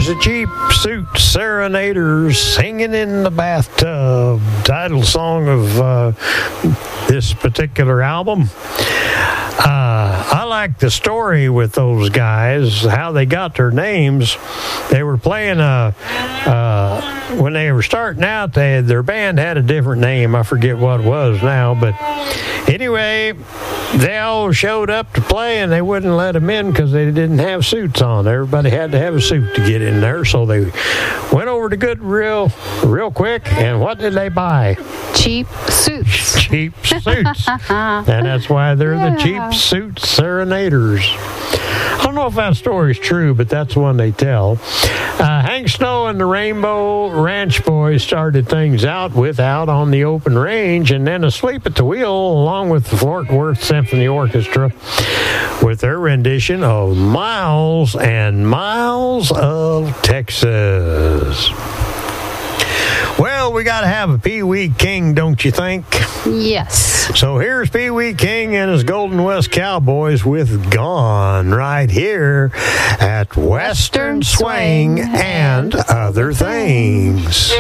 There's the Cheap Suit Serenaders, Singing in the Bathtub, title song of this particular album. I like the story with those guys, how they got their names. They were playing when they were starting out, their band had a different name. I forget what it was now, but anyway, they all showed up to play, and they wouldn't let them in because they didn't have suits on. Everybody had to have a suit to get in there, so they went over to Goodwill real quick, and what did they buy? Cheap suits. Cheap suits. And that's why they're the Cheap Suit Serenaders. I don't know if that story's true, but that's one they tell. Hank Snow and the Rainbow Ranch Boys started things out with Out on the Open Range, and then Asleep at the Wheel, along with the Fort Worth Symphony Orchestra, with their rendition of Miles and Miles of Texas. Well, we got to have a Pee Wee King, don't you think? Yes. So here's Pee Wee King and his Golden West Cowboys with Gone, right here at Western Swing and Other Things.